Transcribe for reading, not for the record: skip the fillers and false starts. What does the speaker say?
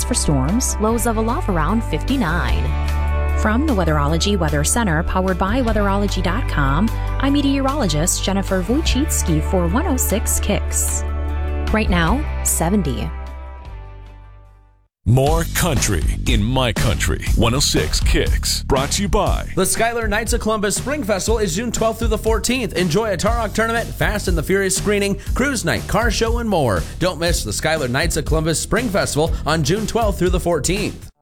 for storms, lows of a love around 59. From the Weatherology Weather Center, powered by Weatherology.com, I'm meteorologist Jennifer Wojcicki for 106 Kicks. Right now, 70. More country in my country. 106 Kicks. Brought to you by the Schuyler Knights of Columbus Spring Festival is June 12th through the 14th. Enjoy a Tarok tournament, Fast and the Furious screening, cruise night, car show, and more. Don't miss the Schuyler Knights of Columbus Spring Festival on June 12th through the 14th.